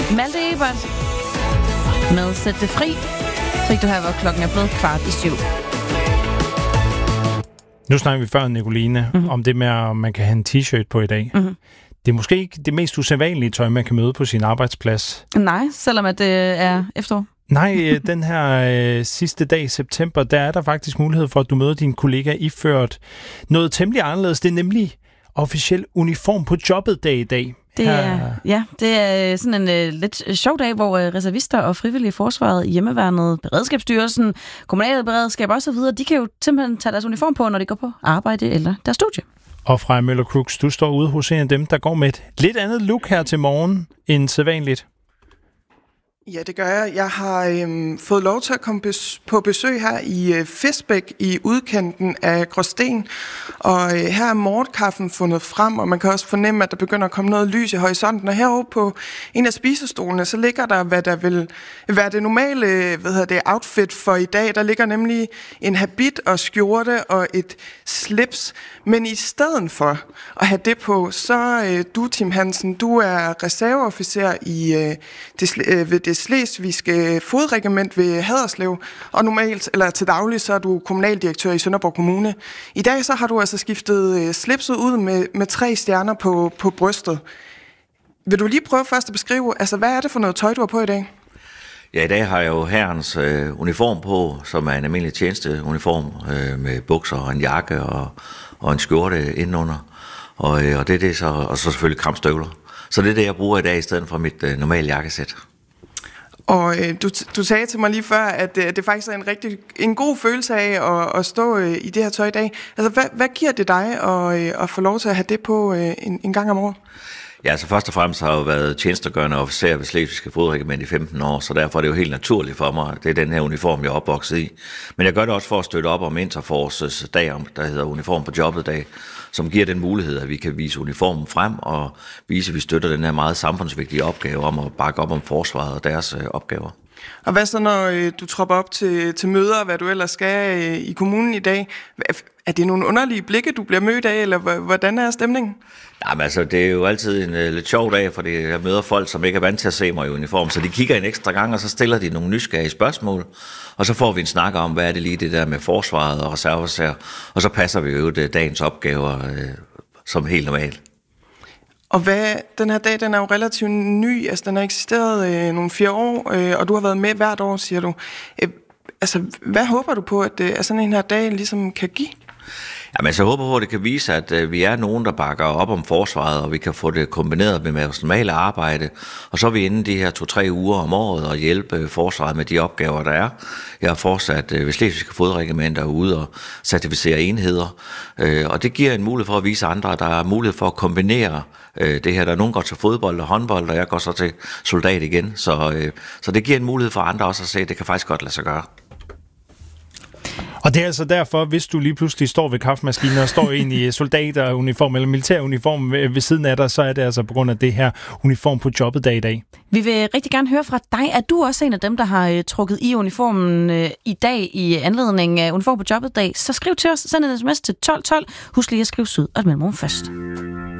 Malte Ebert med Sæt det fri. Frik du her, hvor klokken er blevet 6:15. Nu snakker vi før, Nicoline, om det med, om man kan have en t-shirt på i dag. Det er måske ikke det mest usædvanlige tøj, man kan møde på sin arbejdsplads. Nej, selvom at det er efterår. Nej, den her sidste dag i september, der er der faktisk mulighed for, at du møder din kollega iført noget temmelig anderledes. Det er nemlig officiel uniform på jobbet dag i dag. Det er sådan en lidt sjov dag, hvor reservister og frivillige forsvaret, hjemmeværnet, Beredskabsstyrelsen, kommunale beredskab osv., de kan jo simpelthen tage deres uniform på, når de går på arbejde eller deres studie. Og Freja Møller Crooks, du står ude hos en af dem, der går med et lidt andet look her til morgen end sædvanligt. Ja, det gør jeg. Jeg har fået lov til at komme på besøg her i Fisbæk i udkanten af Gråsten. Og her er morgenkaffen fundet frem, og man kan også fornemme, at der begynder at komme noget lys i horisonten. Og herovre på en af spisestolene, så ligger der, hvad der vil være det normale outfit for i dag. Der ligger nemlig en habit og skjorte og et slips. Men i stedet for at have det på, så du, Tim Hansen, du er reserveofficer ved det slesvigske fodregiment ved Haderslev, og normalt, eller til daglig, så er du kommunaldirektør i Sønderborg Kommune. I dag så har du altså skiftet slipset ud med 3 stjerner på brystet. Vil du lige prøve først at beskrive, altså hvad er det for noget tøj, du har på i dag? Ja, i dag har jeg jo hærens uniform på, som er en almindelig tjenesteuniform med bukser og en jakke og en skjorte indenunder. Og det er det så, og så selvfølgelig kampstøvler. Så det er det, jeg bruger i dag, i stedet for mit normale jakkesæt. Og du sagde til mig lige før, at det faktisk er en god følelse af at stå i det her tøj i dag. Altså, hvad giver det dig at få lov til at have det på en gang om året? Ja, altså først og fremmest har jeg jo været tjenestegørende officer ved Slesvigske Fodregiment i 15 år, så derfor er det jo helt naturligt for mig. Det er den her uniform, jeg er opvokset i. Men jeg gør det også for at støtte op om Interforces dag, der hedder Uniform på jobbet dag, som giver den mulighed, at vi kan vise uniformen frem og vise, at vi støtter den her meget samfundsvigtige opgave om at bakke op om forsvaret og deres opgaver. Og hvad så, når du tropper op til møder, hvad du ellers skal i kommunen i dag? Er det nogle underlige blikke, du bliver mødt af, eller hvordan er stemningen? Jamen altså, det er jo altid en lidt sjov dag, fordi jeg møder folk, som ikke er vant til at se mig i uniform, så de kigger en ekstra gang, og så stiller de nogle nysgerrige spørgsmål, og så får vi en snak om, hvad er det lige det der med forsvaret og reserveofficer, og så passer vi jo dagens opgaver som helt normalt. Og den her dag, den er jo relativt ny, altså den har eksisteret nogle 4 år, og du har været med hvert år, siger du. Altså, hvad håber du på, at sådan en her dag ligesom kan give? Jamen, så håber på, at det kan vise, at vi er nogen, der bakker op om forsvaret, og vi kan få det kombineret med vores normale arbejde. Og så er vi inde de her 2-3 uger om året og hjælpe forsvaret med de opgaver, der er. Jeg har fortsat ved Slesvigske Fodregimenter ude og certificere enheder. Og det giver en mulighed for at vise andre, at der er mulighed for at kombinere det her. Der er nogen, der går til fodbold og håndbold, og jeg går så til soldat igen. Så det giver en mulighed for andre også at se, at det kan faktisk godt lade sig gøre. Og det er altså derfor, hvis du lige pludselig står ved kaffemaskinen og står ind i soldateruniform eller militæruniform ved siden af dig, så er det altså på grund af det her uniform på jobbet dag i dag. Vi vil rigtig gerne høre fra dig. Er du også en af dem, der har trukket i uniformen i dag i anledning af uniform på jobbet dag? Så skriv til os, send en sms til 1212. Husk lige at skrive syd og et mellemrum først.